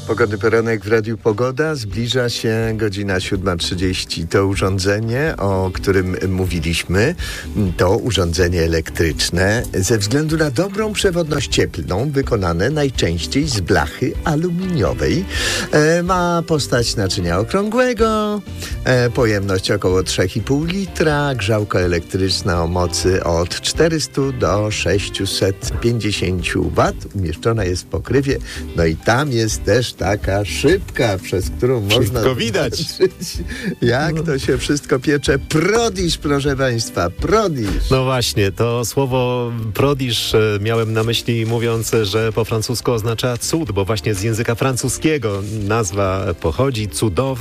Pogodny poranek w Radiu Pogoda. Zbliża się godzina 7:30. To urządzenie, o którym mówiliśmy, to urządzenie elektryczne ze względu na dobrą przewodność cieplną, wykonane najczęściej z blachy aluminiowej. Ma postać naczynia okrągłego, pojemność około 3,5 litra, grzałka elektryczna o mocy od 400 do 650 W. Umieszczona jest w pokrywie, no i tam jest też taka szybka, przez którą wszystko można widać. zobaczyć, jak to się wszystko piecze. Prodisz, proszę Państwa, prodisz. No właśnie, to słowo prodisz miałem na myśli, mówiąc, że po francusku oznacza cud, bo właśnie z języka francuskiego nazwa pochodzi, cudowny.